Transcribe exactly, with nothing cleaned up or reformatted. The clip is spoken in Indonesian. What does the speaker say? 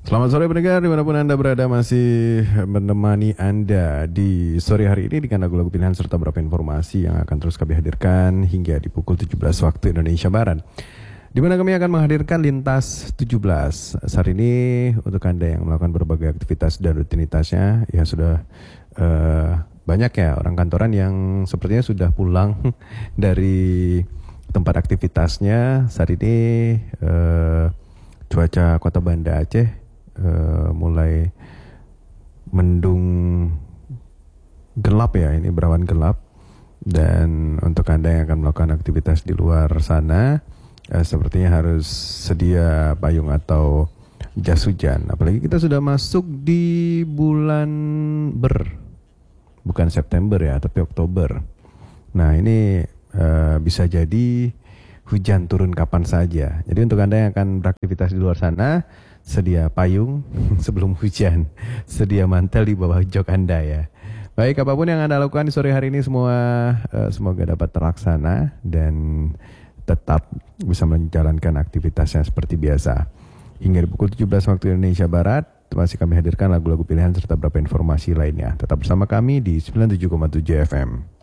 Selamat sore pendengar, dimanapun Anda berada, masih menemani Anda di sore hari ini dengan lagu-lagu pilihan serta beberapa informasi yang akan terus kami hadirkan hingga di pukul tujuh belas waktu Indonesia Barat, di mana kami akan menghadirkan Lintas tujuh belas. Saat ini untuk Anda yang melakukan berbagai aktivitas dan rutinitasnya, ya sudah uh, banyak ya orang kantoran yang sepertinya sudah pulang dari tempat aktivitasnya. Saat ini uh, cuaca Kota Banda Aceh Uh, mulai mendung gelap ya, ini berawan gelap. Dan untuk Anda yang akan melakukan aktivitas di luar sana, uh, sepertinya harus sedia payung atau jas hujan. Apalagi kita sudah masuk di bulan ber, bukan September ya, tapi Oktober. Nah ini uh, bisa jadi hujan turun kapan saja. Jadi untuk Anda yang akan beraktivitas di luar sana, sedia payung sebelum hujan, sedia mantel di bawah jok Anda ya. Baik, apapun yang Anda lakukan di sore hari ini, semua uh, semoga dapat terlaksana dan tetap bisa menjalankan aktivitasnya seperti biasa. Hingga di pukul tujuh belas waktu Indonesia Barat, masih kami hadirkan lagu-lagu pilihan serta beberapa informasi lainnya. Tetap bersama kami di sembilan puluh tujuh koma tujuh F M.